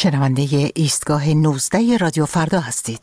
شنونده ایستگاه 19 رادیو فردا هستید.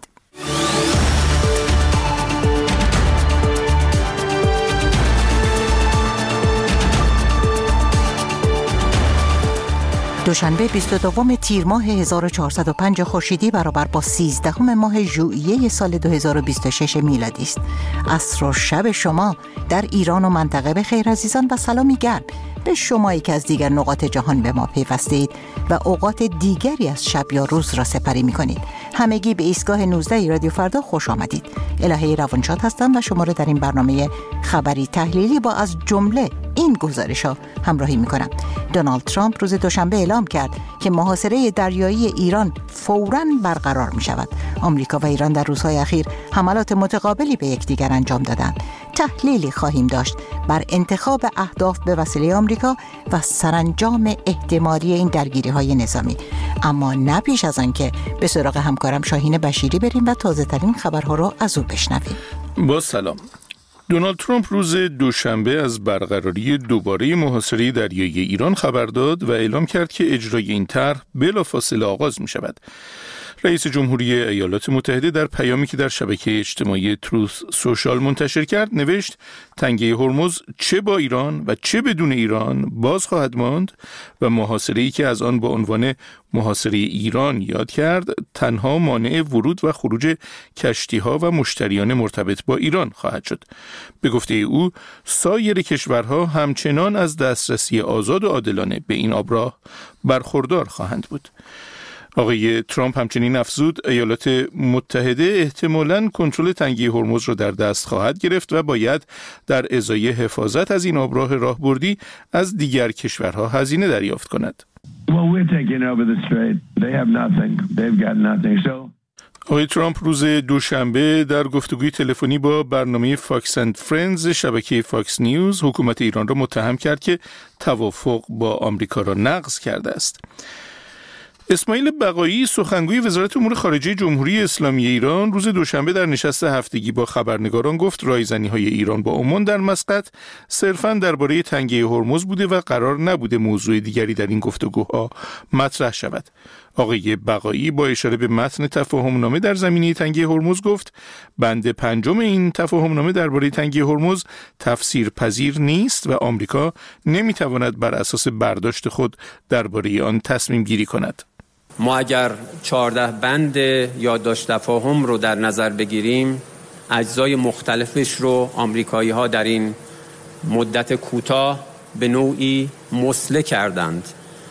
دوشنبه 22 تیر ماه 1405 خورشیدی برابر با 13 ماه ژوئیه سال 2026 میلادی است. عصر و شب شما در ایران و منطقه به خیر عزیزان و سلامی گرم به شمایی که از دیگر نقاط جهان به ما پیوستید و اوقات دیگری از شب یا روز را سپری می‌کنید. همگی به ایستگاه 19 رادیو فردا خوش آمدید. الهه روانشاد هستم و شما را در این برنامه خبری تحلیلی با از جمله این گزارش‌ها همراهی می‌کنم. دونالد ترامپ روز دوشنبه اعلام کرد که محاصره دریایی ایران فوراً برقرار می‌شود. آمریکا و ایران در روزهای اخیر حملات متقابلی به یکدیگر انجام دادند. تحلیلی خواهیم داشت بر انتخاب اهداف به وسیله آمریکا و سرانجام احتمالی این درگیری‌های نظامی. اما نه پیش از آن که به سراغ همکارم شاهین بشیری بریم و تازه‌ترین خبرها را از او بشنویم. با سلام. دونالد ترامپ روز دوشنبه از برقراری دوباره محاصره دریایی ایران خبر داد و اعلام کرد که اجرای این طرح بلافاصله آغاز می شود. رئیس جمهوری ایالات متحده در پیامی که در شبکه اجتماعی تروث سوشال منتشر کرد نوشت تنگه هرمز چه با ایران و چه بدون ایران باز خواهد ماند و محاصره‌ای که از آن با عنوان محاصره ایران یاد کرد تنها مانع ورود و خروج کشتی‌ها و مشتریان مرتبط با ایران خواهد شد. به گفته او سایر کشورها همچنان از دسترسی آزاد و عادلانه به این آبراه برخوردار خواهند بود. آقای ترامپ همچنین افزود ایالات متحده احتمالاً کنترل تنگه هرمز را در دست خواهد گرفت و باید در ازای حفاظت از این آبراه راهبردی از دیگر کشورها هزینه دریافت کند. آقای ترامپ روز دوشنبه در گفتگوی تلفنی با برنامه فاکس اند فرندز شبکه فاکس نیوز حکومت ایران را متهم کرد که توافق با آمریکا را نقض کرده است. اسماعیل بقایی سخنگوی وزارت امور خارجه جمهوری اسلامی ایران روز دوشنبه در نشست هفتگی با خبرنگاران گفت رایزنی‌های ایران با عمان در مسقط صرفاً درباره تنگه هرمز بوده و قرار نبوده موضوع دیگری در این گفتگوها مطرح شود. آقای بقایی با اشاره به متن تفاهمنامه در زمینه تنگه هرمز گفت بند 5 این تفاهمنامه درباره تنگه هرمز تفسیر پذیر نیست و آمریکا نمیتواند بر اساس برداشت خود درباره آن تصمیم گیری کند. ما اگر 14 بند یادداشت تفاهم رو در نظر بگیریم اجزای مختلفش رو آمریکایی‌ها در این مدت کوتاه به نوعی مسله کردند.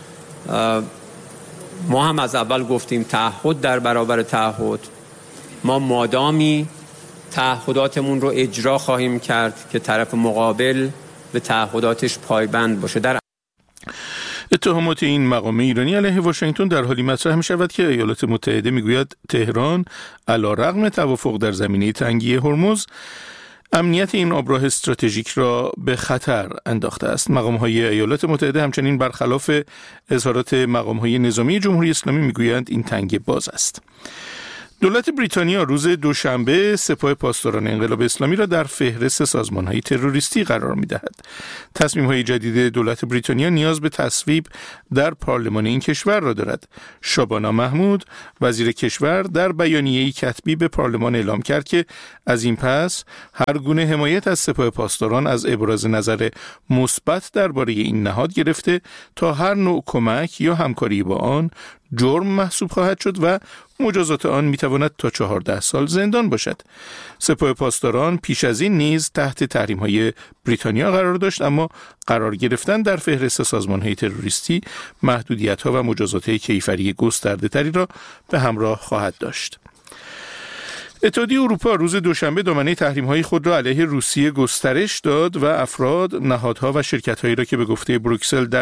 ما هم از اول گفتیم تعهد در برابر تعهد، ما مادامی تعهداتمون رو اجرا خواهیم کرد که طرف مقابل به تعهداتش پایبند باشه. در اتهامات این مقام ایرانی علیه واشنگتن در حالی مطرح می شود که ایالات متحده می گوید تهران علیرغم توافق در زمینه تنگی هرمز امنیت این آبراه استراتژیک را به خطر انداخته است. مقام‌های ایالات متحده همچنین برخلاف اظهارات مقام‌های نظامی جمهوری اسلامی می گویند این تنگه باز است. دولت بریتانیا روز دوشنبه سپاه پاسداران انقلاب اسلامی را در فهرست سازمان‌های تروریستی قرار می‌دهد. تصمیم‌های جدید دولت بریتانیا نیاز به تصویب در پارلمان این کشور را دارد. شبانا محمود وزیر کشور در بیانیه‌ای کتبی به پارلمان اعلام کرد که از این پس هر گونه حمایت از سپاه پاسداران از ابراز نظر مثبت درباره این نهاد گرفته تا هر نوع کمک یا همکاری با آن جرم محسوب خواهد شد و مجازات آن میتواند تا 14 سال زندان باشد. سپاه پاسداران پیش از این نیز تحت تحریم‌های بریتانیا قرار داشت، اما قرار گرفتن در فهرست سازمان‌های تروریستی محدودیت‌ها و مجازات کیفری گسترده‌تری را به همراه خواهد داشت. اتحادیه اروپا روز دوشنبه دامنه تحریم‌های خود را علیه روسیه گسترش داد و افراد، نهادها و شرکت‌هایی را که به گفته بروکسل در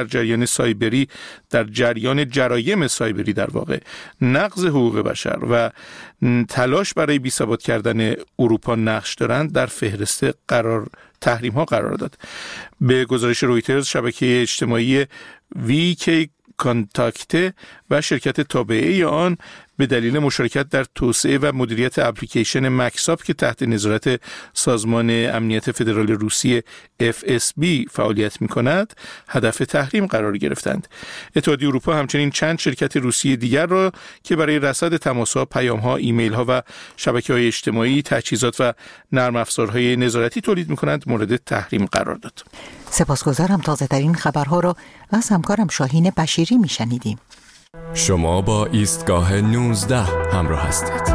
جریان جرایم سایبری در واقع نقض حقوق بشر و تلاش برای بی‌ثبات کردن اروپا نقش دارند در فهرست تحریم‌ها قرار داد. به گزارش رویترز شبکه اجتماعی ویکی کانتاکت و شرکت تابعه آن به دلیل مشارکت در توسعه و مدیریت اپلیکیشن مکساب که تحت نظارت سازمان امنیت فدرال روسیه FSB فعالیت می‌کند هدف تحریم قرار گرفتند. اتحادیه اروپا همچنین چند شرکت روسیه دیگر را که برای رصد تماس‌ها، پیام‌ها، ایمیل‌ها و شبکه‌های اجتماعی، تجهیزات و نرم افزارهای نظارتی تولید می‌کنند مورد تحریم قرار داد. سپاسگزارم. تازه‌ترین خبرها را از همکارم شاهین بشیری می‌شنیدیم. شما با ایستگاه 19 همراه هستید.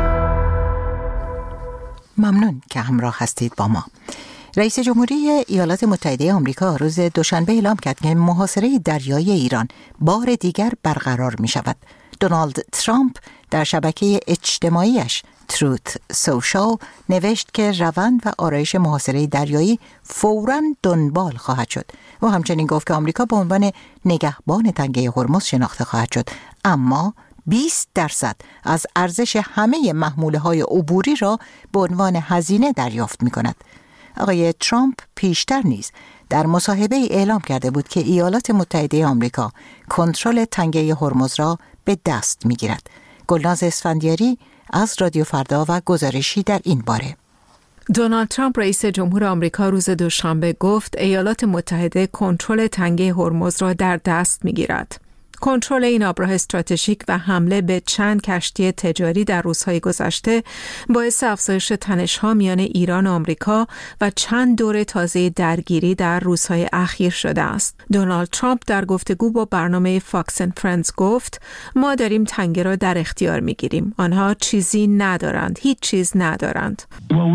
ممنون که همراه هستید با ما. رئیس جمهوری ایالات متحده آمریکا روز دوشنبه اعلام کرد که محاصره دریایی ایران بار دیگر برقرار می شود. دونالد ترامپ در شبکه اجتماعیش تروت سوشال نوشت که روند و آرایش محاصره دریایی فوراً دنبال خواهد شد و همچنین گفت که آمریکا به عنوان نگهبان تنگه هرمز شناخته خواهد شد، اما 20% از ارزش همه محموله‌های عبوری را به عنوان هزینه دریافت می‌کند. آقای ترامپ پیشتر نیز در مصاحبه اعلام کرده بود که ایالات متحده آمریکا کنترل تنگه هرمز را به دست می‌گیرد. گلناز اسفندیاری از رادیو فردا و گزارشی در این باره. دونالد ترامپ رئیس جمهور آمریکا روز دوشنبه گفت ایالات متحده کنترل تنگه هرمز را در دست می‌گیرد. کنترل این آبراه استراتژیک و حمله به چند کشتی تجاری در روزهای گذشته باعث افزایش تنش‌ها میان ایران و آمریکا و چند دور تازه درگیری در روزهای اخیر شده است. دونالد ترامپ در گفتگو با برنامه فاکس اند فرندز گفت ما داریم تنگه را در اختیار می‌گیریم. آنها چیزی ندارند، هیچ چیز ندارند.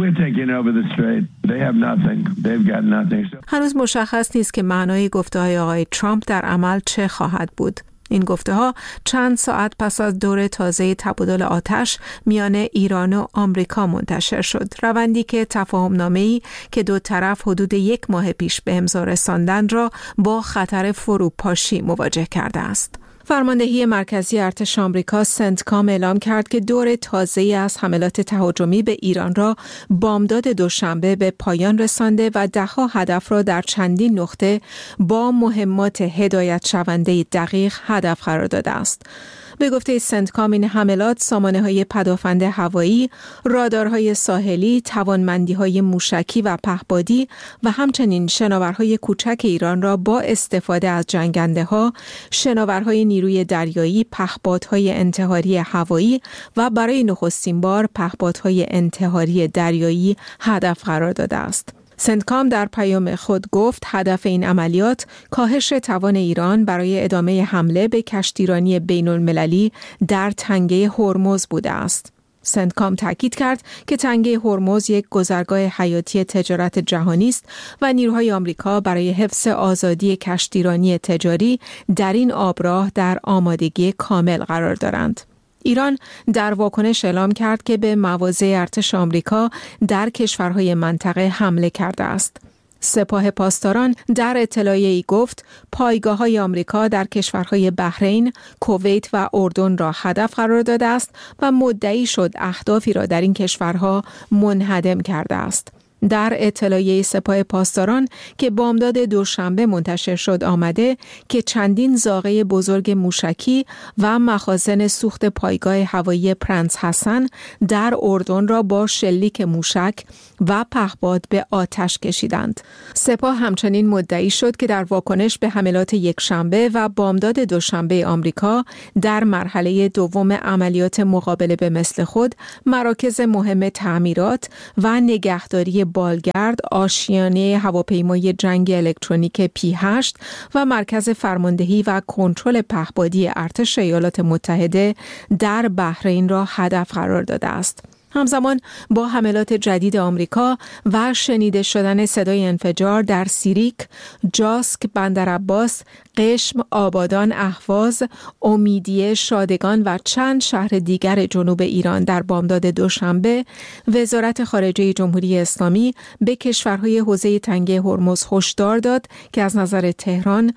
هنوز مشخص نیست که معنای گفته‌های آقای ترامپ در عمل چه خواهد بود. این گفته‌ها چند ساعت پس از دور تازه تبادل آتش میان ایران و آمریکا منتشر شد. روندی که تفاهم‌نامه‌ای که دو طرف حدود 1 ماه پیش به امضا رساندند را با خطر فروپاشی مواجه کرده است. فرماندهی مرکزی ارتش آمریکا سنتکام اعلام کرد که دور تازه‌ای از حملات تهاجمی به ایران را بامداد دوشنبه به پایان رسانده و ده‌ها هدف را در چندین نقطه با مهمات هدایت شونده دقیق هدف قرار داده است. به گفته سنتکام این حملات سامانه‌های پدافند هوایی، رادارهای ساحلی، توانمندی‌های موشکی و پهپادی و همچنین شناورهای کوچک ایران را با استفاده از جنگنده‌ها، شناورهای نیروی دریایی، پهپادهای انتحاری هوایی و برای نخستین بار پهپادهای انتحاری دریایی هدف قرار داده است. سنتکام در پیام خود گفت هدف این عملیات کاهش توان ایران برای ادامه حمله به کشتیرانی بین‌المللی در تنگه هرمز بوده است. سنتکام تاکید کرد که تنگه هرمز یک گذرگاه حیاتی تجارت جهانی است و نیروهای آمریکا برای حفظ آزادی کشتیرانی تجاری در این آبراه در آمادگی کامل قرار دارند. ایران در واکنش اعلام کرد که به مواضع ارتش آمریکا در کشورهای منطقه حمله کرده است. سپاه پاسداران در اطلاعیه‌ای گفت پایگاه‌های آمریکا در کشورهای بحرین، کویت و اردن را هدف قرار داده است و مدعی شد اهدافی را در این کشورها منهدم کرده است. در اطلاعیه سپاه پاسداران که بامداد دوشنبه منتشر شد آمده که چندین زاغه بزرگ موشکی و مخازن سوخت پایگاه هوایی پرنس حسن در اردن را با شلیک موشک و پهپاد به آتش کشیدند. سپاه همچنین مدعی شد که در واکنش به حملات یکشنبه و بامداد دوشنبه آمریکا در مرحله دوم عملیات مقابله به مثل خود مراکز مهم تعمیرات و نگهداری بالگرد، آشیانه هواپیمای جنگی الکترونیک P8 و مرکز فرماندهی و کنترل پهپادی ارتش ایالات متحده در بحرین را هدف قرار داده است. همزمان با حملات جدید آمریکا و شنیده شدن صدای انفجار در سیریک، جاسک، بندرعباس، قشم، آبادان، اهواز، امیدیه، شادگان و چند شهر دیگر جنوب ایران در بامداد دوشنبه، وزارت خارجه جمهوری اسلامی به کشورهای حوزه تنگه هرمز هشدار داد که از نظر تهران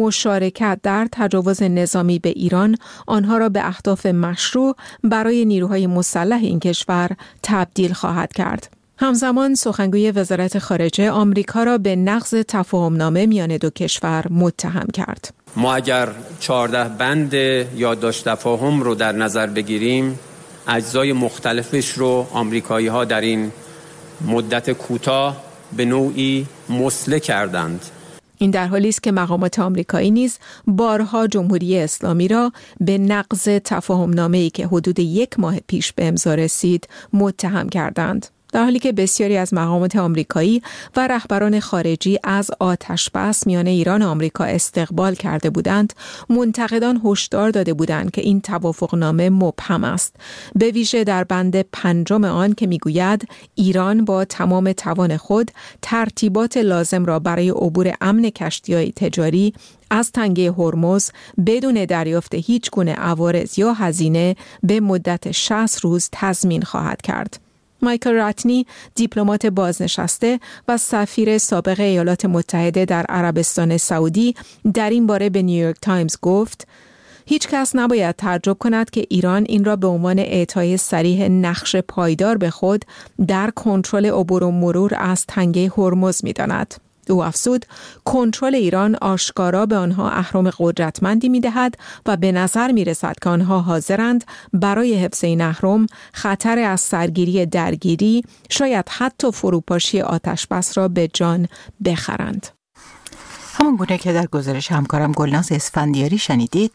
مشارکت در تجاوز نظامی به ایران آنها را به اهداف مشروع برای نیروهای مسلح این کشور تبدیل خواهد کرد. همزمان سخنگوی وزارت خارجه آمریکا را به نقض تفاهمنامه میان دو کشور متهم کرد. ما اگر 14 بند یادداشت تفاهم رو در نظر بگیریم، اجزای مختلفش رو آمریکایی‌ها در این مدت کوتاه به نوعی مسله کردند. این در حالی است که مقامات آمریکایی نیز بارها جمهوری اسلامی را به نقض تفاهمنامه‌ای که حدود 1 ماه پیش به امضا رسید متهم کردند. در حالی که بسیاری از مقامات آمریکایی و رهبران خارجی از آتش‌بس میان ایران و آمریکا استقبال کرده بودند، منتقدان هشدار داده بودند که این توافقنامه مبهم است، به ویژه در بند 5 آن که میگوید ایران با تمام توان خود ترتیبات لازم را برای عبور امن کشتی‌های تجاری از تنگه هرمز بدون دریافت هیچ گونه عوارض یا هزینه به مدت 60 روز تضمین خواهد کرد. مایکل راتنی، دیپلمات بازنشسته و سفیر سابق ایالات متحده در عربستان سعودی، در این باره به نیویورک تایمز گفت: هیچ کس نباید تعجب کند که ایران این را به عنوان اعطای صریح نقش پایدار به خود در کنترل عبور و مرور از تنگه هرمز می‌داند. او افزود کنترل ایران آشکارا به آنها اهرم قدرتمندی می‌دهد و به نظر می‌رسد که آنها حاضرند برای حفظ این اهرم خطر از سرگیری درگیری، شاید حتی فروپاشی آتش‌بس را به جان بخرند. همون گونه که در گزارش همکارم گلناز اسفندیاری شنیدید،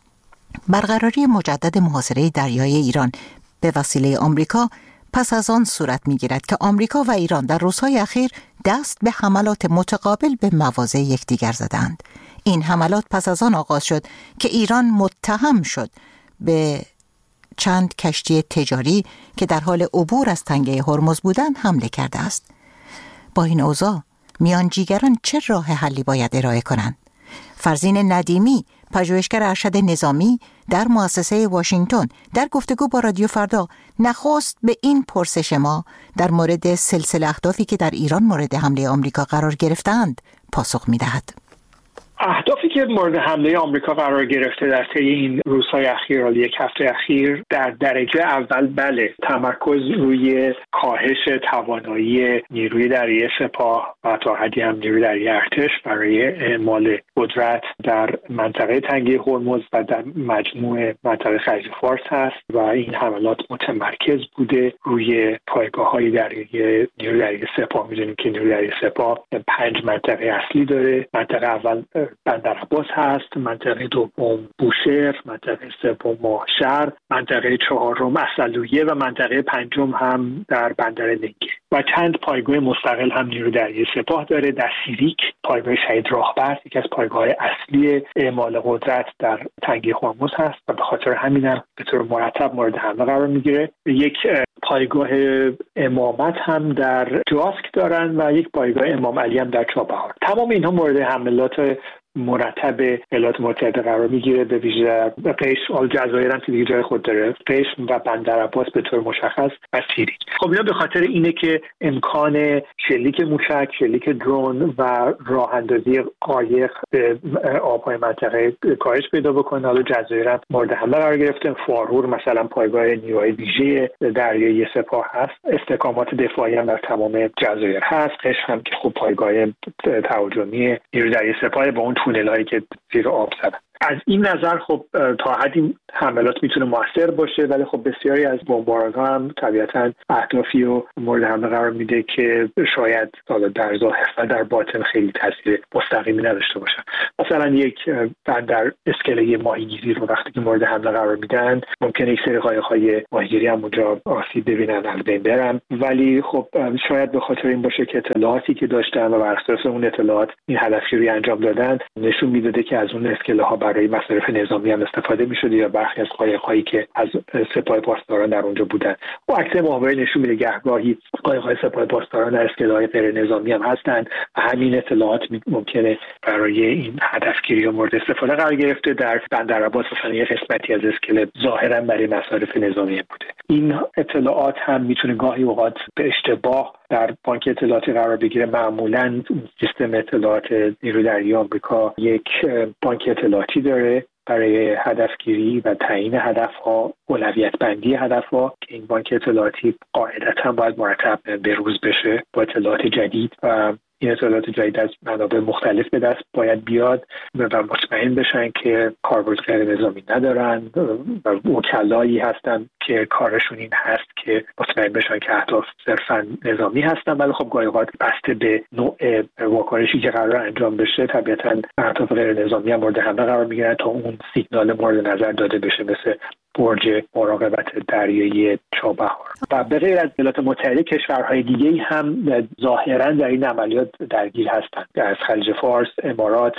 برقراری مجدد محاصره دریایی ایران به وسیله آمریکا پس از آن صورت می‌گیرد که آمریکا و ایران در روزهای اخیر دست به حملات متقابل به مواضع یکدیگر زدند. این حملات پس از آن آغاز شد که ایران متهم شد به چند کشتی تجاری که در حال عبور از تنگه هرمز بودند حمله کرده است. با این اوضاع میانجیگران چه راه حلی باید ارائه کنند؟ فرزین ندیمی، پژوهشگر ارشد نظامی در مؤسسه واشنگتن، در گفتگو با رادیو فردا نخست به این پرسش ما در مورد سلسله اهدافی که در ایران مورد حمله آمریکا قرار گرفتند پاسخ می‌دهد. اهدافی که مورد حمله آمریکا قرار گرفته در طی این روزهای اخیر و یک هفته اخیر در درجه اول بله، تمرکز روی کاهش توانایی نیروی دریایی سپاه و تا حدی هم نیروی دریایی ارتش برای اعمال قدرت در منطقه تنگه هرمز و در مجموع منطقه خلیج فارس هست و این حملات متمرکز بوده روی پایگاه‌های دریایی نیروی دریایی سپاه. می‌دونیم که نیروی دریایی سپاه 5 منطقه اصلی داره. منطقه اول بندر عباس هست، منطقه دوم بوشهر، منطقه سوم ماهشهر، منطقه چهارم اصلویه و منطقه پنجم هم در بندر دنگه و چند پایگاه مستقل هم نیروی دریایی سپاه داره. در سیریک پایگاه شهید راهبر یکی از پایگاه اصلی اعمال قدرت در تنگه هرمز هست و به خاطر همین هم به طور مرتب مورد حمله قرار میگیره. یک پایگاه امامت هم در جاسک دارن و یک پایگاه امام علی هم در چابهار. تمام اینها مورد حملات مرتب ایالات متحده قرار میگیره، به ویژه قشم، الجزایر هم که دیگه جای خود داره، قشم و بندر عباس به طور مشخص و سیریک. خب اینا به خاطر اینه که امکان شلیک موشک، شلیک درون و راه اندازی قایق به آبهای منطقه کاهش پیدا بکنه. حالا جزایر هم مورد حمله قرار گرفته. فارور مثلا پایگاه نیروهای ویژه دریایی سپاه هست. استحکامات دفاعی هم در تمام جزایر هست. قشم هم که خب پایگاه تهاجمی نیروی دریایی سپاه با اون تونل‌هایی که زیر آب زدن. از این نظر خب تا حدی حملات میتونه موثر باشه، ولی خب بسیاری از بمباران‌ها هم طبیعتاً اهدافی رو مورد حمله قرار میده که شاید در ظاهر و در باطن خیلی تاثیر مستقیمی نداشته باشن. مثلا یک بندر اسکله ماهیگیری رو وقتی که مورد حمله قرار میدن ممکنه یک سری قایق‌های ماهیگیری هم اونجا آسیب ببینن، از بین برن، ولی خب شاید به خاطر این باشه که اطلاعاتی که داشتن و بر اساس اون اطلاعات این هدفگیری انجام دادن نشون میداده که از اون اسکله‌ها برای مصارف نظامی هم استفاده می‌شده یا برخی از قایق‌هایی که از سپاه پاسداران در اونجا بودن. و عکس محاوره نشون میده گهگاهی قایق‌های سپاه پاسداران در اسکله‌های غیر نظامی هم هستند و همین اطلاعات ممکنه برای این هدفگیری و مورد استفاده قرار گرفته. در بندر عباس مثلا یه قسمتی از اسکله ظاهراً برای مصارف نظامی بوده. این اطلاعات هم میتونه گاهی اوقات به اشتباه در بانک اطلاعاتی قرار بگیره. معمولاً سیستم اطلاعات نیروی دریایی آمریکا یک بانک اطلاعاتی داره برای هدفگیری و تعیین هدفها، اولویت بندی هدفها که این بانک اطلاعاتی قاعدتاً باید مرتب به روز بشه با اطلاعات جدید و این اطلاعات جدید از منابع مختلف به دست باید بیاد و مطمئن بشن که کاربرد غیر نظامی ندارن و وکلایی هستن که کارشون این هست که مطمئن بشن که اهداف صرفا نظامی هستن، ولی خب گاهی اوقات بسته به نوع واکنشی که قرار انجام بشه طبیعتاً اهداف غیر نظامی هم مورد حمله قرار میگیرن تا اون سیگنال مورد نظر داده بشه، مثل برج مراقبت دریایی چابهار. و به غیر از ایالات متحده کشورهای دیگه هم ظاهراً در این عملیات درگیر هستند. از خلیج فارس، امارات،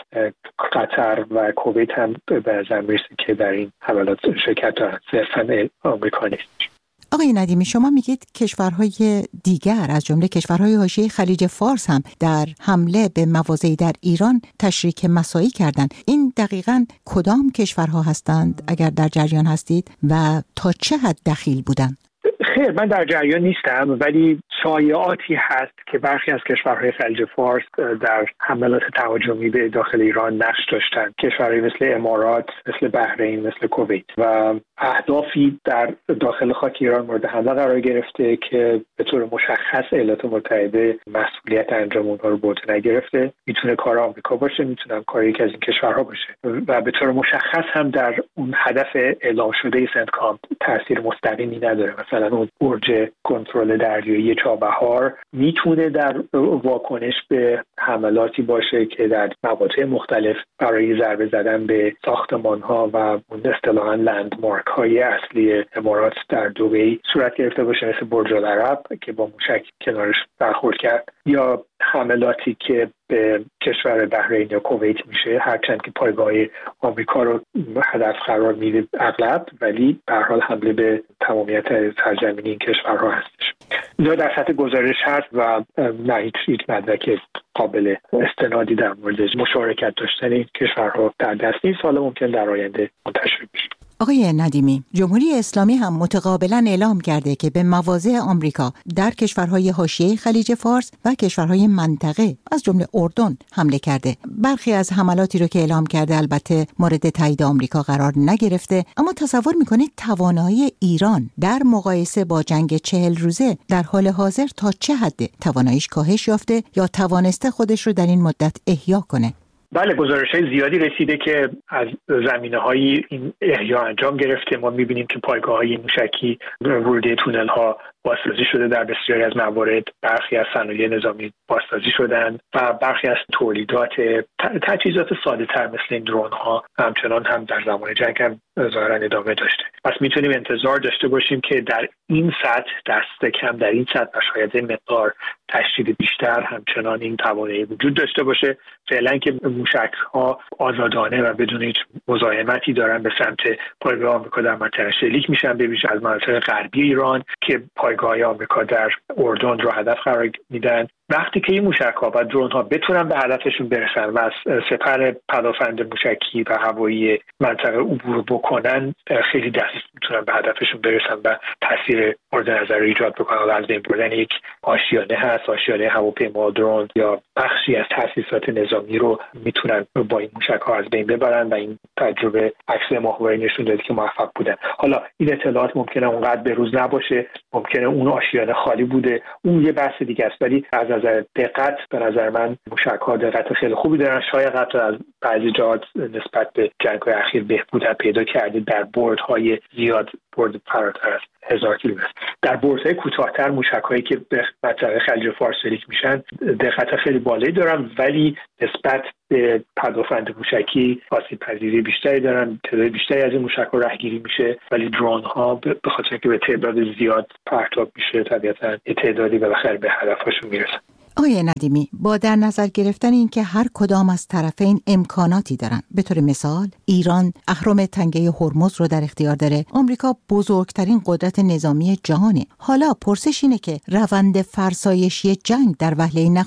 قطر و کویت هم به نظر میرسه که در این حملات شرکت دارن، صرفاً آمریکا نیست. آقای ندیمی، شما میگید کشورهای دیگر از جمله کشورهای حاشیه خلیج فارس هم در حمله به مواضعی در ایران تشریک مساعی کردند. این دقیقاً کدام کشورها هستند اگر در جریان هستید و تا چه حد دخیل بودند؟ خیر، من در جریان نیستم، ولی شایعاتی هست که برخی از کشورهای خلیج فارس در حملات تهاجمی به داخل ایران نقش داشتند. کشورهای مثل امارات، مثل بحرین، مثل کویت و اهدافی در داخل خاک ایران مورد حمله قرار گرفته که به طور مشخص ایالات متحده مسئولیت انجام اونها رو به عهده نگرفته. میتونه کار آمریکا باشه، میتونه کار یکی از این کشورها باشه و به طور مشخص هم در اون هدف اعلام شده سنتکام تاثیر مستقیمی نداره. مثلا اون برج کنترل دریایی چابهار میتونه در واکنش به حملاتی باشه که در مواقع مختلف برای ضربه زدن به ساختمان‌ها و اون اصطلاحاً لندمارک های اصلی امارات در دبی صورت گرفته باشه، مثل برج العرب که با موشک کنارش برخورد کرد، یا حملاتی که به کشور بحرین یا کویت میشه، هرچند که پایگاه آمریکا رو هدف قرار میده اغلب، ولی به هر حال حمله به تمامیت سرزمینی این کشورها هستش. اینا در سطح گزارش هست و نه هیچ مدرک قابل استنادی در مورد مشارکت داشتن این کشورها در دست نیست. حالا ممکن در آینده منتشر بشه. آقای ندیمی، جمهوری اسلامی هم متقابلا اعلام کرده که به مواضع آمریکا در کشورهای حاشیه خلیج فارس و کشورهای منطقه از جمله اردن حمله کرده. برخی از حملاتی رو که اعلام کرده البته مورد تایید آمریکا قرار نگرفته، اما تصور میکنید توانایی ایران در مقایسه با جنگ 40 روزه در حال حاضر تا چه حد تواناییش کاهش یافته یا توانسته خودش رو در این مدت احیا کنه؟ بله، گزارش‌های زیادی رسیده که از زمینه‌های این احیا انجام گرفته. ما می‌بینیم که پایگاه‌های موشکی ورودی تونل‌ها بازسازی شده در بسیاری از موارد، برخی از صنایع نظامی بازسازی شدند و برخی از تولیدات تجهیزات ساده‌تر مثل این درون‌ها همچنان هم در زمان جنگ هم ظاهراً ادامه داشته. پس می‌تونیم انتظار داشته باشیم که در این سطح دست کم در این سطح و شاید مقدار تشدید بیشتر همچنان این توانایی وجود داشته باشه. فعلا که موشک‌ها آزادانه و بدون هیچ مزاحمتی دارن به سمت پایگاه آمریکا در منطقه شلیک میشن، به ویژه از مناطق غربی ایران که پایگاه آمریکا در اردن رو هدف قرار میدن. وقتی که این موشک‌ها و درون‌ها بتونن به هدفشون برسن و از سپر پدافند موشکی و هوایی منطقه عبور بکنن، خیلی دقیق میتونن به هدفشون برسن و تاثیر مورد نظر ایجاد بکنن. از بین بردن یک آشیانه هست، آشیانه هواپیما، درون یا بخشی از تاسیسات نظامی رو میتونن با این موشک‌ها از بین ببرن و این تجربه عکس ماهواره نشون داده که موفق بودن. حالا این اطلاعات ممکنه اونقدر به روز نباشه، ممکنه اون آشیانه خالی بوده، اون یه بحث دیگه است، ولی از نظر دقت به نظر من موشک‌ها دقت خیلی خوبی دارن. شاید حتی از بعضی جهات نسبت به جنگ‌های اخیر بهبود پیدا کرده در بردهای زیاد، برد فراتر از 1000 کیلومتر. در بردهای کوتاه‌تر موشک‌هایی که به منطقه خلیج فارس شلیک میشن دقت خیلی بالایی دارن، ولی نسبت به پدافند موشکی آسیب‌پذیری بیشتری دارن. تعداد بیشتری از این موشک‌ها رهگیری میشه، ولی درون‌ها به خاطر اینکه به تعداد زیاد پرتاب میشه طبیعتاً یه تعدادی بالاخره به هدفشون میرسن. آقای ندیمی، با در نظر گرفتن این که هر کدام از طرفین امکاناتی دارن، به طور مثال ایران اهرم تنگه هرمز رو در اختیار داره، آمریکا بزرگترین قدرت نظامی جهانه. حالا پرسش اینه که روند فرسایشی جنگ در وهله نخست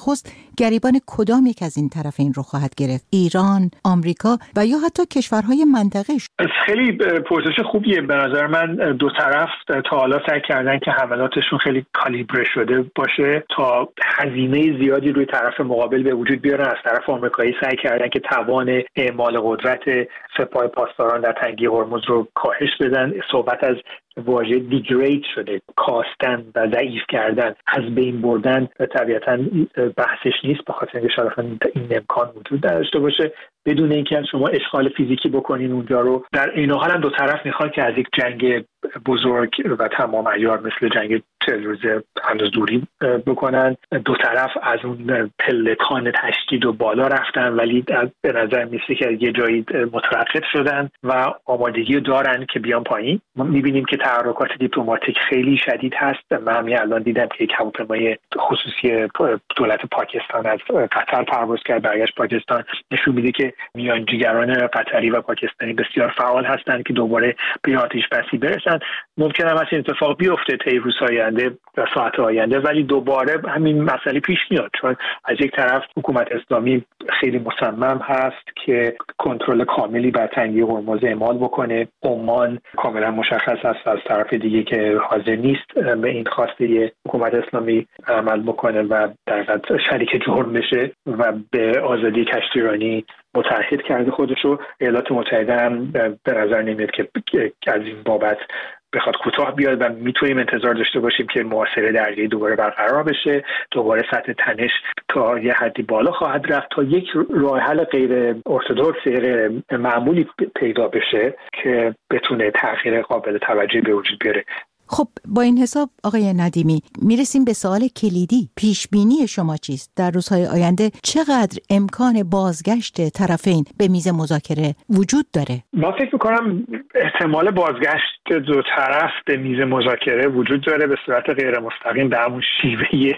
گریبان کدام یک از این طرفین رو خواهد گرفت؟ ایران، آمریکا و یا حتی کشورهای منطقه؟ خیلی پرسش خوبیه. به نظر من دو طرف تا حالا سعی کردن که حملاتشون خیلی کالیبره شده باشه تا هزینه زیادی روی طرف مقابل به وجود بیارن. از طرف آمریکایی سعی کردن که توان اعمال قدرت سپاه پاسداران در تنگه هرمز رو کاهش بدن. صحبت از واژه دیگرید شده، کاستن و ضعیف کردن، از بین بردن طبیعتاً بحثش نیست، به خاطر اینکه شاید این امکان وجود داشته باشه بدون اینکه شما اشغال فیزیکی بکنین اونجا رو. در این حال هم دو طرف میخوان که از یک جنگ بزرگ و تمام عیار مثل جنگ 40 روزه هنوز دوری بکنن. دو طرف از اون پلکان تشدید و بالا رفتن ولی به نظر میسه که یه جایی متوقف شدن و آمادگی دارن که بیان پایین. ما میبینیم که تحرکات دیپلماتیک خیلی شدید هست. من همین الان دیدم که یک هواپیمای خصوصی دولت پاکستان از قطر پرواز کرد برگشت پاکستان. نشون میده که میانجیگران قطری و پاکستانی بسیار فعال هستند که دوباره به آتش بسی برسن. ممکنه هم این اتفاق بیفته طی روزهای آینده و ساعت آینده ولی دوباره همین مسئله پیش میاد، چون از یک طرف حکومت اسلامی خیلی مصمم هست که کنترل کاملی بر تنگه هرمز اعمال بکنه. عمان کاملا مشخص است از طرف دیگه که حاضر نیست به این خواسته حکومت اسلامی عمل بکنه و در واقع شریک جرم بشه و به آزادی کشتیرانی متعهد کرده خودشو. ایالات متحده هم به نظر نمیاد که از این بابت بخواد کوتاه بیاد و میتونیم انتظار داشته باشیم که محاصره دریایی دوباره برقرار بشه. دوباره سطح تنش تا یه حدی بالا خواهد رفت تا یک راه حل غیر ارتدوکس، غیر معمولی پیدا بشه که بتونه تغییر قابل توجهی به وجود بیاره. خب با این حساب آقای ندیمی میرسیم به سوال کلیدی. پیش بینی شما چیست؟ در روزهای آینده چقدر امکان بازگشت طرفین به میز مذاکره وجود داره؟ من فکر میکنم احتمال بازگشت دو طرف به میز مذاکره وجود داره به صورت غیر مستقیم به همون شیوه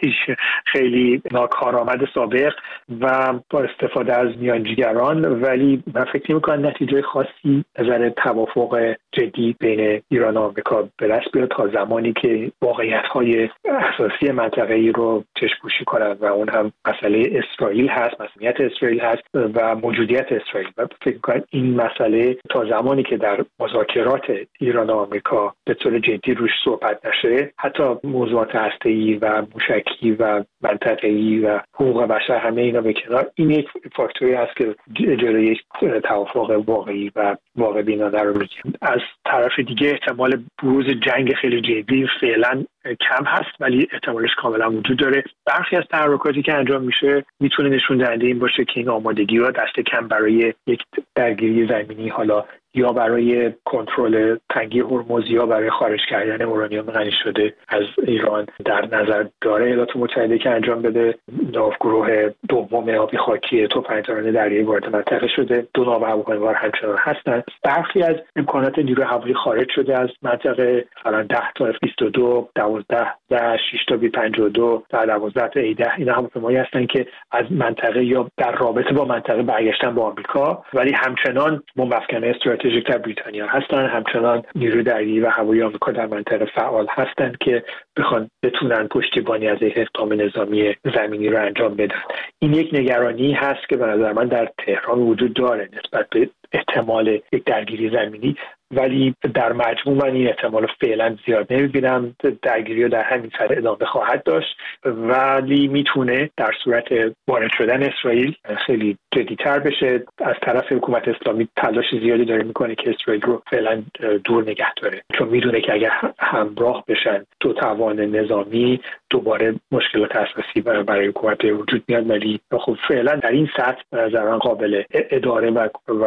خیلی ناکارآمد سابق و با استفاده از میانجیگران، ولی من فکر میکنم نتیجه خاصی نظر توافق جدی بین ایران و آمریکا به دست بیاد تا زمانی که واقعیت‌های اساسی منطقه‌ای رو چشم‌پوشی کنند و اون هم مسئله اسرائیل هست، مسئولیت اسرائیل هست و موجودیت اسرائیل. و فکر کنم این مسئله تا زمانی که در مذاکرات ایران و آمریکا به طور جدی روش صحبت نشه، حتی موضوعات هسته‌ای و موشکی و منطقه‌ای و حقوق بشر همه اینا به کنار، این یک فاکتوری هست که جلوی یک توافق واقعی و واقع بینانه رو میگیره. از طرف دیگه احتمال بروز جنگ خیلی جدی فعلا کم هست ولی احتمالش کاملا وجود داره. برخی از تحرکاتی که انجام میشه میتونه نشون دهنده این باشه که این آمادگی ها دست کم برای یک درگیری زمینی، حالا یا برای کنترل تنگه هرمز یا برای خارج کردن اورانیوم غنی شده از ایران در نظر داره. ایالات متحده که انجام بده ناوگروه دوم آبی خاکی توپنجران دریایی وارد منطقه شده. دو ناو هواپیمابر همچنان هستند. برخی از امکانات نیروی هوایی خارج شده از منطقه، مثلا 10 تا F-22 12 6 تا B-52 تا 12 تا A-10 اینا هواپیمایی هستند که از منطقه یا در رابطه با منطقه برگشتن به آمریکا ولی همچنان بمب‌افکن‌های استراتژیک در بریتانیا هستند. همچنان نیروی دریایی و هوایی آمریکا در منطقه فعال هستند که بتونن پشتیبانی از یک اقدام نظامی زمینی رو انجام بدن. این یک نگرانی هست که به نظر من در تهران وجود داره نسبت به احتمال یک درگیری زمینی، ولی در مجموع من این احتمال فعلا زیاد نمیبینم. درگیری در همین سر ادامه خواهد داشت ولی میتونه در صورت وارد شدن اسرائیل خیلی جدی‌تر بشه. از طرف حکومت اسلامی تلاش زیادی داره میکنه که اسرائیل رو فعلا دور نگه داره، چون میدونه که اگر همراه بشن دو توان نظامی دوباره مشکلات اساسی برای حکومت وجود میاد. ولی خب فعلا در این سطح به نظر من قابل اداره و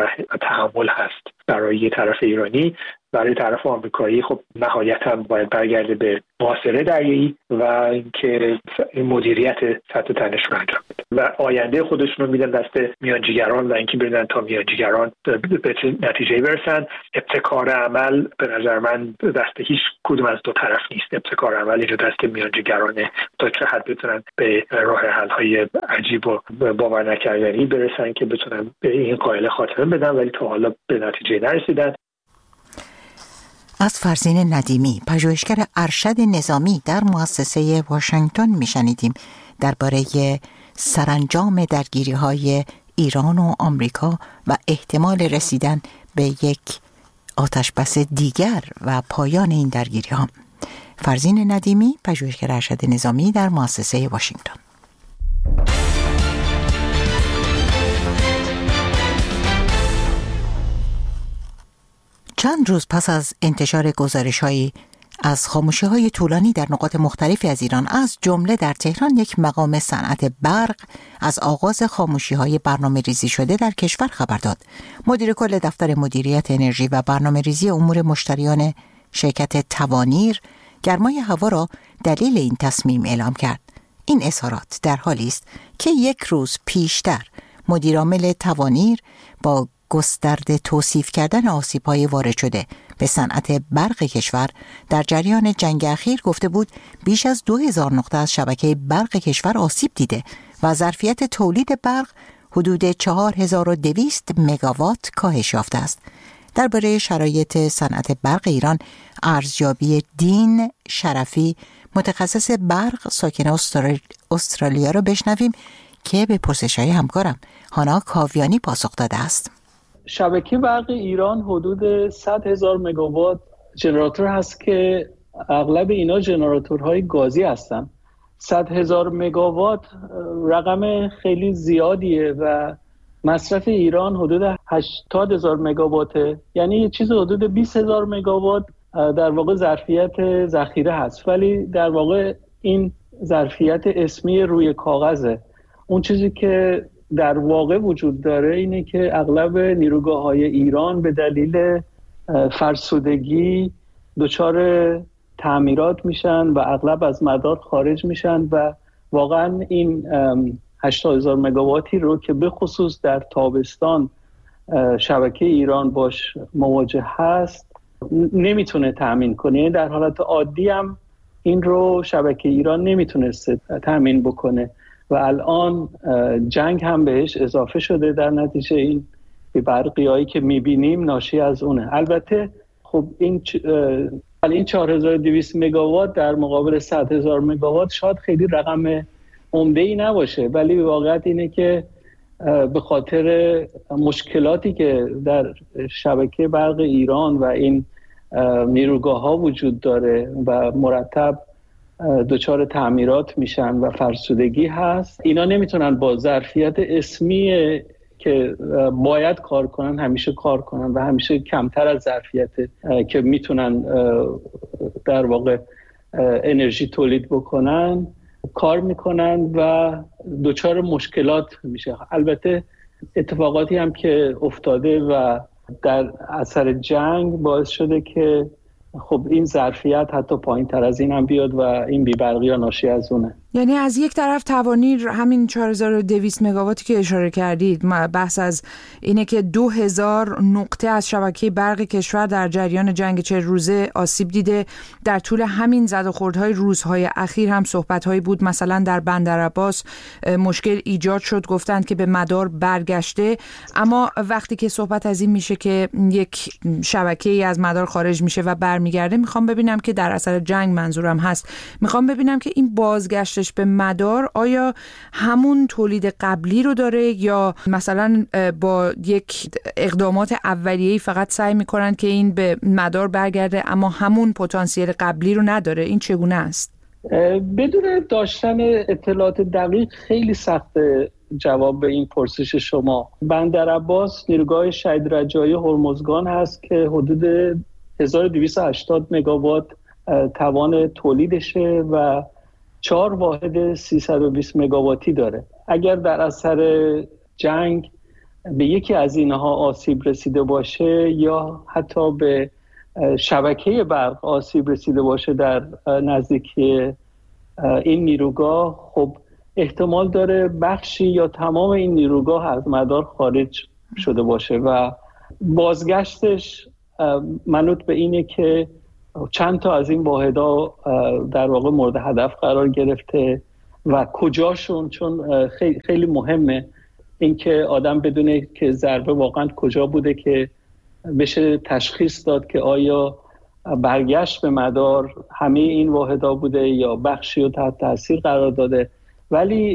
تحمل هست برای طرف ایرانی. برای طرف آمریکایی خب نهایتاً باید برگرده به محاصره دریایی و اینکه مدیریت سطح تنش رو انجام بده و آینده خودشون رو میدن دست میانجیگران و اینکه ببینن تا میانجیگران به نتیجه برسن. ابتکار عمل به نظر من دست هیچ کدوم از دو طرف نیست. ابتکار عمل اینجا دست میانجیگرانه تا چه حد بتونن به راه حل‌های عجیب و باور نکردنی برسن که بتونن به این قائل خاتمه بدن ولی تا حالا به نتیجه نرسیدن. از فرزین ندیمی، پژوهشگر ارشد نظامی در مؤسسه واشنگتن میشنیدیم درباره سرانجام درگیری‌های ایران و آمریکا و احتمال رسیدن به یک آتشبس دیگر و پایان این درگیری‌ها. فرزین ندیمی، پژوهشگر ارشد نظامی در مؤسسه واشنگتن. چند روز پس از انتشار گزارش‌هایی از خاموشی‌های طولانی در نقاط مختلفی از ایران، از جمله در تهران، یک مقام صنعت برق از آغاز خاموشی‌های برنامه‌ریزی شده در کشور خبر داد. مدیر کل دفتر مدیریت انرژی و برنامه‌ریزی امور مشتریان شرکت توانیر گرمای هوا را دلیل این تصمیم اعلام کرد. این اظهارات در حالی است که یک روز پیشتر مدیرعامل توانیر با گسترده توصیف کردن آسیب‌های وارد شده به صنعت برق کشور در جریان جنگ اخیر گفته بود بیش از 2000 نقطه از شبکه برق کشور آسیب دیده و ظرفیت تولید برق حدود 4200 مگاوات کاهش یافته است. درباره شرایط صنعت برق ایران ارزیابی دین شرفی، متخصص برق ساکن استرالیا را بشنویم که به پرسش‌های همکارم هانا کاویانی پاسخ داده است. شبکه برق ایران حدود 100,000 مگاوات ژنراتور هست که اغلب اینا ژنراتورهای گازی هستن. 100,000 مگاوات رقم خیلی زیادیه و مصرف ایران حدود 80,000 مگاواته، یعنی یه چیز حدود 20,000 مگاوات در واقع ظرفیت ذخیره هست، ولی در واقع این ظرفیت اسمی روی کاغذه. اون چیزی که در واقع وجود داره اینه که اغلب نیروگاه‌های ایران به دلیل فرسودگی دچار تعمیرات میشن و اغلب از مدار خارج میشن و واقعا این 80,000 مگاواتی رو که به خصوص در تابستان شبکه ایران باش مواجه هست نمیتونه تامین کنه. در حالت عادی هم این رو شبکه ایران نمیتونسته تامین بکنه و الان جنگ هم بهش اضافه شده. در نتیجه این برقیایی که میبینیم ناشی از اونه. البته خب این 4200 مگاوات در مقابل 100,000 مگاوات شاید خیلی رقم عمده‌ای نباشه، ولی واقعیت اینه که به خاطر مشکلاتی که در شبکه برق ایران و این نیروگاه‌ها وجود داره و مرتب دچار تعمیرات میشن و فرسودگی هست، اینا نمیتونن با ظرفیت اسمی که باید کار کنن همیشه کار کنن و همیشه کمتر از ظرفیت که میتونن در واقع انرژی تولید بکنن کار میکنن و دچار مشکلات میشه. البته اتفاقاتی هم که افتاده و در اثر جنگ باعث شده که خب این ظرفیت حتی پایین تر از این هم بیاد و این بی‌برقی ها ناشی از اونه. یعنی از یک طرف توانیر همین 4200 مگاواتی که اشاره کردید، بحث از اینه که 2000 نقطه از شبکه برق کشور در جریان جنگ 40 روزه آسیب دیده. در طول همین زد و خوردهای روزهای اخیر هم صحبت‌هایی بود، مثلا در بندرعباس مشکل ایجاد شد، گفتند که به مدار برگشته، اما وقتی که صحبت از این میشه که یک شبکه‌ای از مدار خارج میشه و برمیگرده، میخوام ببینم که در اثر جنگ منظورم هست، میخوام ببینم که این بازگشتش به مدار آیا همون تولید قبلی رو داره یا مثلا با یک اقدامات اولیه‌ای فقط سعی میکنن که این به مدار برگرده اما همون پتانسیل قبلی رو نداره؟ این چگونه است؟ بدون داشتن اطلاعات دقیق خیلی سخته جواب به این پرسش شما. بندرعباس نیروگاه شهید رجایی هرمزگان هست که حدود 1280 مگاوات توان تولیدشه و 4 واحد 320 مگاواتی داره. اگر در اثر جنگ به یکی از اینها آسیب رسیده باشه یا حتی به شبکه برق آسیب رسیده باشه در نزدیکی این نیروگاه، خب احتمال داره بخشی یا تمام این نیروگاه از مدار خارج شده باشه و بازگشتش منوط به اینه که چند تا از این واحدها در واقع مورد هدف قرار گرفته و کجاشون، چون خیلی مهمه اینکه آدم بدونه که ضربه واقعا کجا بوده که بشه تشخیص داد که آیا برگشت به مدار همه این واحدها بوده یا بخشی رو تحت تاثیر قرار داده. ولی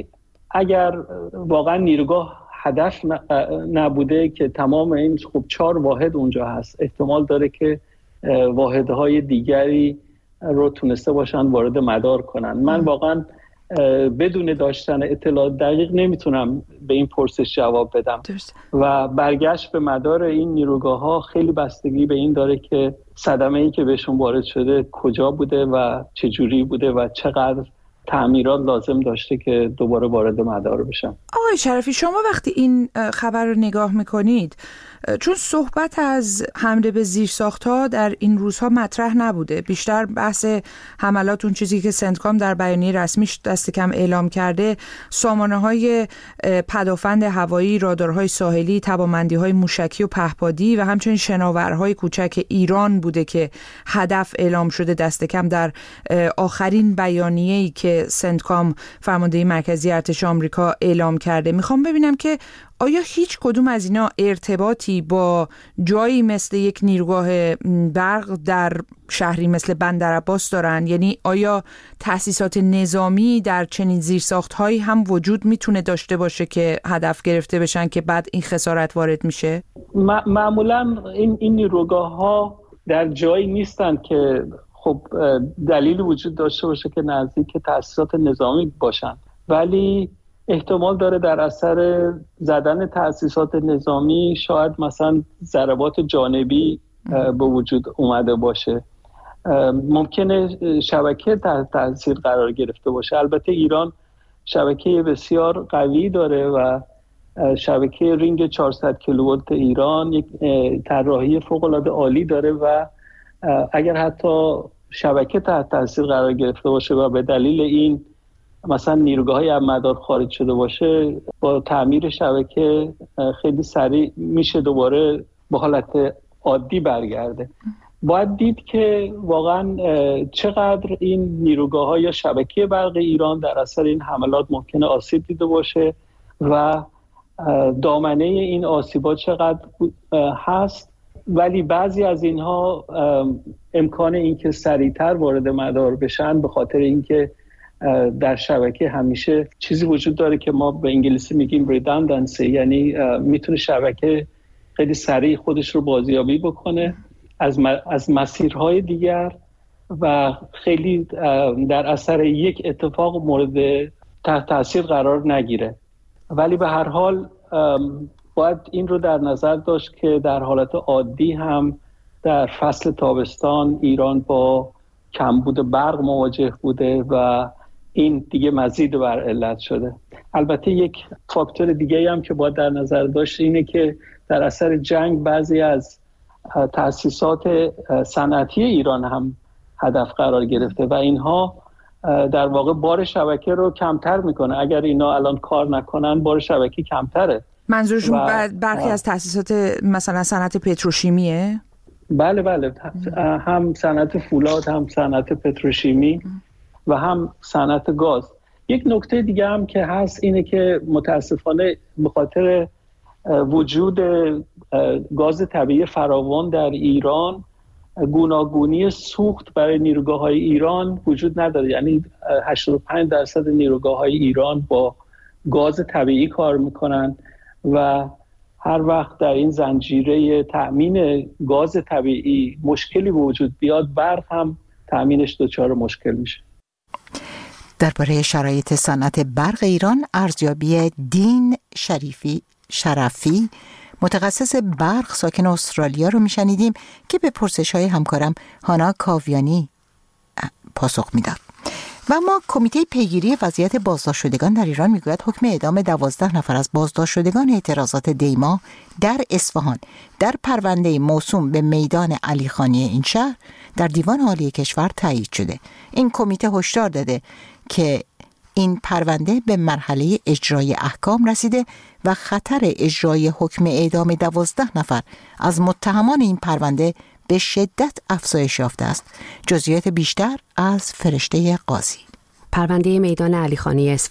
اگر واقعا نیروگاه هدف نبوده که تمام این 4 واحد اونجا هست، احتمال داره که واحدهای دیگری رو تونسته باشن وارد مدار کنن. من واقعا بدون داشتن اطلاعات دقیق نمیتونم به این پرسش جواب بدم و برگشت به مدار این نیروگاه ها خیلی بستگی به این داره که صدمه‌ای که بهشون وارد شده کجا بوده و چجوری بوده و چقدر تعمیرات لازم داشته که دوباره وارد مدار بشن. آقای شرفی، شما وقتی این خبر رو نگاه میکنید، چون صحبت از حمله به زیرساخت‌ها در این روزها مطرح نبوده، بیشتر بحث حملات، اون چیزی که سنتکام در بیانیه رسمیش دست کم اعلام کرده، سامانه‌های پدافند هوایی، رادارهای ساحلی، توانمندی‌های موشکی و پهپادی و همچنین شناورهای کوچک ایران بوده که هدف اعلام شده دست کم در آخرین بیانیه‌ای که سنتکام فرمانده مرکزی ارتش آمریکا اعلام کرده. میخوام ببینم که آیا هیچ کدوم از اینا ارتباطی با جایی مثل یک نیروگاه برق در شهری مثل بندرعباس دارن؟ یعنی آیا تأسیسات نظامی در چنین زیرساخت‌هایی هم وجود میتونه داشته باشه که هدف گرفته بشن که بعد این خسارت وارد میشه؟ معمولا این نیروگاه‌ها در جایی نیستن که خب دلیلی وجود داشته باشه که نزدیک تأسیسات نظامی باشن، ولی احتمال داره در اثر زدن تأسیسات نظامی شاید مثلا ضربات جانبی به وجود اومده باشه. ممکنه شبکه تحت تاثیر قرار گرفته باشه. البته ایران شبکه بسیار قوی داره و شبکه رینگ 400 کیلوولت ایران یک طراحی فوق‌العاده عالی داره و اگر حتی شبکه تحت تاثیر قرار گرفته باشه و به دلیل این مثلا نیروگاه‌های از مدار خارج شده باشه، با تعمیر شبکه خیلی سریع میشه دوباره به حالت عادی برگرده. باید دید که واقعا چقدر این نیروگاه‌ها یا شبکه برق ایران در اثر این حملات ممکنه آسیب دیده باشه و دامنه این آسیبات چقدر هست، ولی بعضی از اینها امکان اینکه سریعتر وارد مدار بشن به خاطر اینکه در شبکه همیشه چیزی وجود داره که ما به انگلیسی میگیم redundancy، یعنی میتونه شبکه خیلی سریع خودش رو بازیابی بکنه از مسیرهای دیگر و خیلی در اثر یک اتفاق مورد تحت تاثیر قرار نگیره. ولی به هر حال باید این رو در نظر داشت که در حالت عادی هم در فصل تابستان ایران با کمبود برق مواجه بوده و این دیگه مزید بر علت شده. البته یک فاکتور دیگه هم که باید در نظر داشت اینه که در اثر جنگ بعضی از تأسیسات صنعتی ایران هم هدف قرار گرفته و اینها در واقع بار شبکه رو کمتر میکنه. اگر اینا الان کار نکنن بار شبکه کمتره. منظورشون برخی از تأسیسات مثلا صنعت پتروشیمیه؟ بله هم صنعت فولاد، هم صنعت پتروشیمی و هم صنعت گاز. یک نکته دیگه هم که هست اینه که متاسفانه به خاطر وجود گاز طبیعی فراوان در ایران گوناگونی سوخت برای نیروگاه‌های ایران وجود نداره. یعنی 85% نیروگاه‌های ایران با گاز طبیعی کار میکنن و هر وقت در این زنجیره تأمین گاز طبیعی مشکلی به وجود بیاد، برق هم تأمینش دچار مشکل میشه. درباره شرایط صنعت برق ایران ارزیابی دین شرفی متخصص برق ساکن استرالیا رو میشنیدیم که به پرسش‌های همکارم هانا کاویانی پاسخ میداد. و ما کمیته پیگیری وضعیت بازداشت شدگان در ایران میگوید حکم اعدام 12 نفر از بازداشت شدگان اعتراضات دیما در اصفهان در پرونده موسوم به میدان علیخانی این شهر در دیوان عالی کشور تایید شده. این کمیته هشدار داده که این پرونده به مرحله اجرای احکام رسیده و خطر اجرای حکم اعدام 12 نفر از متهمان این پرونده به شدت افزایش یافته است. جزئیات بیشتر از فرشته قاضی. پرونده میدان علیخانی اصفهان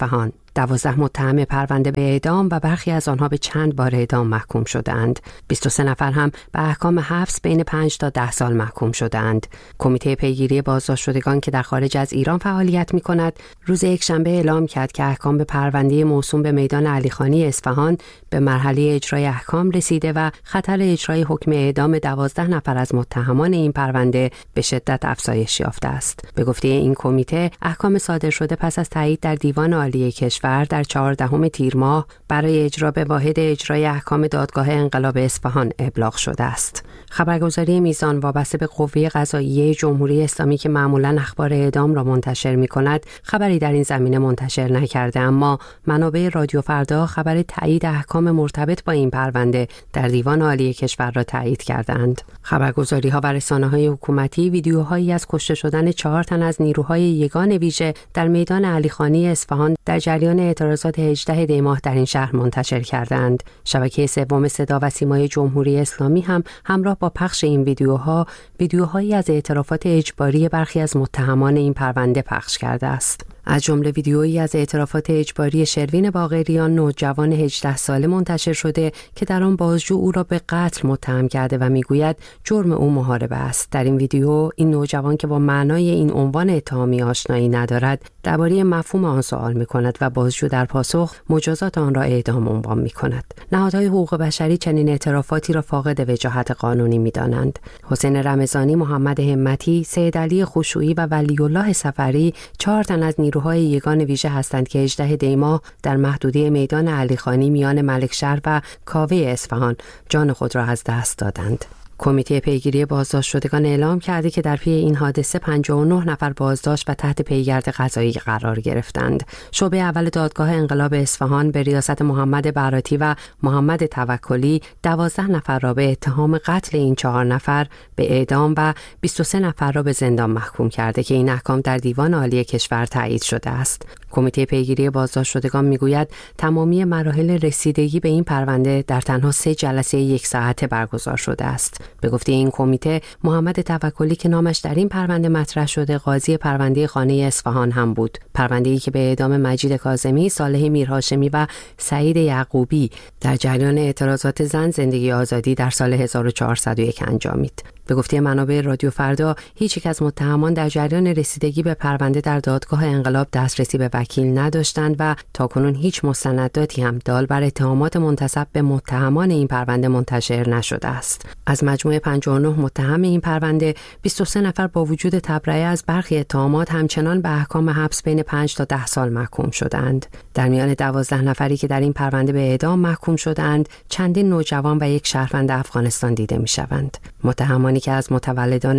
12 متهم پرونده به اعدام و برخی از آنها به چند بار اعدام محکوم شدند. 23 نفر هم به احکام حبس بین 5 تا 10 سال محکوم شدند. کمیته پیگیری بازداشت شدگان که در خارج از ایران فعالیت می‌کند، روز یکشنبه اعلام کرد که احکام به پرونده موسوم به میدان علیخانی اصفهان به مرحله اجرای احکام رسیده و خطر اجرای حکم اعدام 12 نفر از متهمان این پرونده به شدت افزایش یافته است. به گفته این کمیته، احکام صادر شده پس از تایید در دیوان عالی کشور در 14 تیر ماه برای اجرا به واحد اجرای احکام دادگاه انقلاب اصفهان ابلاغ شده است. خبرگزاری میزان وابسته به قوه قضاییه جمهوری اسلامی که معمولاً اخبار اعدام را منتشر می‌کند، خبری در این زمینه منتشر نکرده، اما منابع رادیو فردا خبر تایید احکام مرتبط با این پرونده در دیوان عالی کشور را تایید کردند. خبرگزاری‌ها و رسانه‌های حکومتی ویدیوهایی از کشته شدن 4 تن از نیروهای یگان ویژه در میدان علیخانی اصفهان در جریان اعتراضات 18 دی ماه در این شهر منتشر کردند. شبکه سوم صدا و سیمای جمهوری اسلامی هم همراه با پخش این ویدیوهایی از اعترافات اجباری برخی از متهمان این پرونده پخش کرده است. از جمله ویدیویی از اعترافات اجباری شروین باقریان، نوجوان 18 ساله منتشر شده که در آن بازجو او را به قتل متهم کرده و میگوید جرم او محاربه است. در این ویدیو این نوجوان که با معنای این عنوان اتهامی آشنایی ندارد، درباره مفهوم آن سوال می‌کند و بازجو در پاسخ مجازات آن را اعدام عنوان می‌کند. نهادهای حقوق بشری چنین اعترافاتی را فاقد وجاهت قانونی می‌دانند. حسین رمضانی، محمد همتی، سید علی خشوعی و ولی الله صفری 4 تن از نیروهای یگان ویژه هستند که 18 دی ماه در محدوده میدان علیخانی میان ملکشهر و کاوه اصفهان جان خود را از دست دادند. کمیته پیگیری بازداشت شدگان اعلام کرده که در پی این حادثه 59 نفر بازداشت و تحت پیگرد قضایی قرار گرفتند. شعبه اول دادگاه انقلاب اصفهان به ریاست محمد براتی و محمد توکلی 12 نفر را به اتهام قتل این 4 نفر به اعدام و 23 نفر را به زندان محکوم کرده که این احکام در دیوان عالی کشور تایید شده است. کمیته پیگیری بازداشت شدگان میگوید تمامی مراحل رسیدگی به این پرونده در تنها 3 جلسه 1 ساعته برگزار شده است. به گفته این کمیته، محمد توکلی که نامش در این پرونده مطرح شده قاضی پرونده خانه اصفهان هم بود. پرونده‌ای که به اعدام مجید کاظمی، صالح میرهاشمی و سعید یعقوبی در جریان اعتراضات زن زندگی آزادی در سال 1401 انجامید. به گفته منابع رادیو فردا، هیچ یک از متهمان در جریان رسیدگی به پرونده در دادگاه انقلاب دسترسی به وکیل نداشتند و تاکنون هیچ مستنداتی هم دال بر اتهامات منتسب به متهمان این پرونده منتشر نشده است. از مجموع 59 متهم این پرونده، 23 نفر با وجود تبرئه از برخی اتهامات همچنان به احکام حبس بین 5 تا 10 سال محکوم شدند. در میان 12 نفری که در این پرونده به اعدام محکوم شدند، چندین نوجوان و یک شهروند افغانستان دیده می‌شوند. متهمانی که از متولدان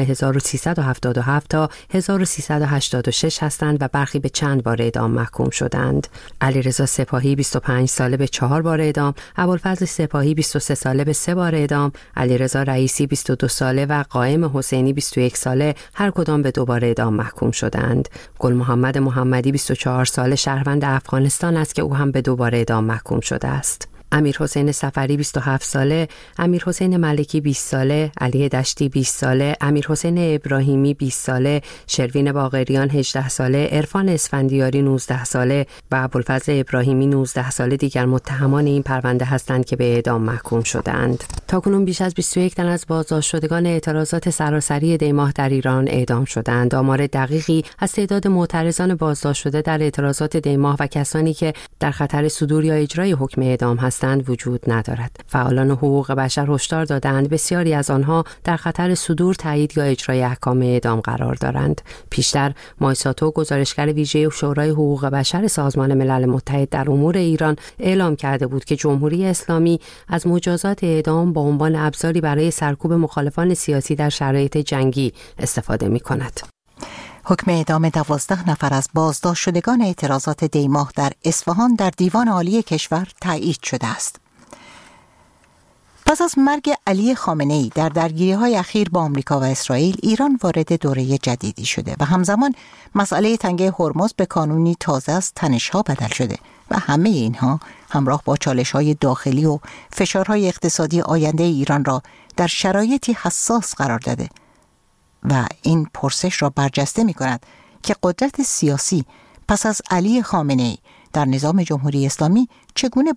1377 تا 1386 هستند و برخی به چند بار اعدام محکوم شدند. علیرضا سپاهی 25 ساله به 4 بار اعدام، ابوالفضل سپاهی 23 ساله به 3 بار اعدام، علیرضا رئیسی 22 ساله و قائم حسینی 21 ساله هر کدام به 2 بار اعدام محکوم شدند. گل محمد محمدی 24 ساله شهروند افغانستان است که او هم به 2 بار اعدام محکوم شده است. امیر حسین سفری 27 ساله، امیر حسین ملکی 20 ساله، علی دشتی 20 ساله، امیر حسین ابراهیمی 20 ساله، شروین باقریان 18 ساله، عرفان اسفندیاری 19 ساله و ابوالفضل ابراهیمی 19 ساله دیگر متهمان این پرونده هستند که به اعدام محکوم شدند. تاکنون بیش از 21 تن از بازداشت شدگان اعتراضات سراسری دی ماه در ایران اعدام شدند. آمار دقیقی از تعداد معترضان بازداشت شده در اعتراضات دی ماه و کسانی که در خطر صدور یا اجرای حکم اعدام هستند وجود ندارد. فعالان حقوق بشر هشدار دادند بسیاری از آنها در خطر صدور، تایید یا اجرای احکام اعدام قرار دارند. پیشتر مایساتو، گزارشگر ویژه شورای حقوق بشر سازمان ملل متحد در امور ایران، اعلام کرده بود که جمهوری اسلامی از مجازات اعدام با عنوان ابزاری برای سرکوب مخالفان سیاسی در شرایط جنگی استفاده می‌کند. حکم اعدام 12 نفر از بازداشت شدگان اعتراضات دی ماه در اصفهان در دیوان عالی کشور تایید شده است. پس از مرگ علی خامنه‌ای در درگیری‌های اخیر با آمریکا و اسرائیل، ایران وارد دوره جدیدی شده و همزمان مسئله تنگه هرمز به کانونی تازه از تنش‌ها بدل شده و همه اینها همراه با چالش‌های داخلی و فشارهای اقتصادی آینده ایران را در شرایطی حساس قرار داده و این پرسش را برجسته می کند که قدرت سیاسی پس از علی خامنه‌ای در نظام جمهوری اسلامی چگونه